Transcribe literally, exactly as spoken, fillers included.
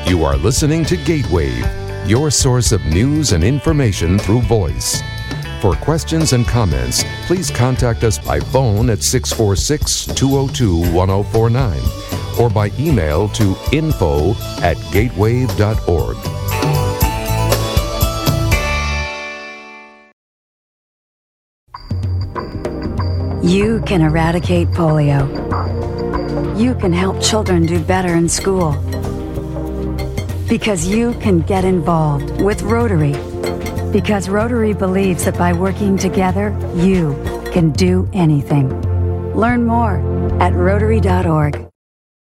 You are listening to Gatewave, your source of news and information through voice. For questions and comments, please contact us by phone at six four six, two zero two, one zero four nine or by email to info at gatewave dot org. You can eradicate polio. You can help children do better in school. Because you can get involved with Rotary. Because Rotary believes that by working together, you can do anything. Learn more at rotary dot org.